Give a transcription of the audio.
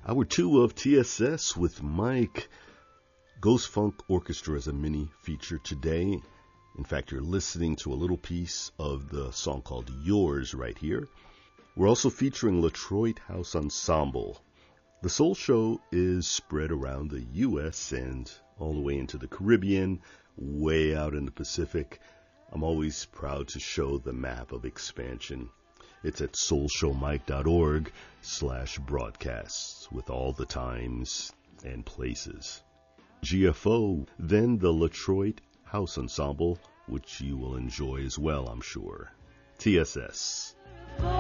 Hour 2 of TSS with Mike. Ghost Funk Orchestra is a mini feature today. In fact, you're listening to a little piece of the song called Yours right here. We're also featuring Latroit House Ensemble. The Soul Show is spread around the U.S. and all the way into the Caribbean, way out in the Pacific. I'm always proud to show the map of expansion. It's at soulshowmike.org/broadcasts with all the times and places. GFO, then the Latroit House Ensemble, which you will enjoy as well, I'm sure. TSS.